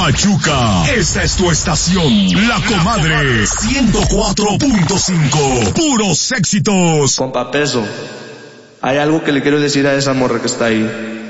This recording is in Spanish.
Pachuca. Esta es tu estación. La Comadre 104.5. Puros éxitos. Compa Peso, hay algo que le quiero decir a esa morra que está ahí.